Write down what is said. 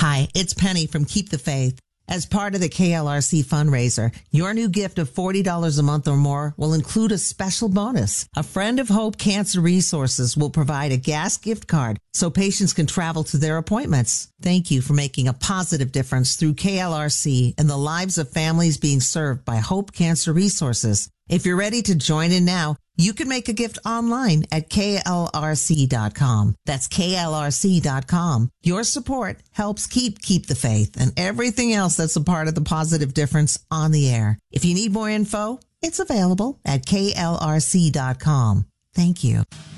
Hi, it's Penny from Keep the Faith. As part of the KLRC fundraiser, your new gift of $40 a month or more will include a special bonus. A Friend of Hope Cancer Resources will provide a gas gift card so patients can travel to their appointments. Thank you for making a positive difference through KLRC and the lives of families being served by Hope Cancer Resources. If you're ready to join in now, you can make a gift online at klrc.com. That's klrc.com. Your support helps keep the faith and everything else that's a part of the positive difference on the air. If you need more info, it's available at klrc.com. Thank you.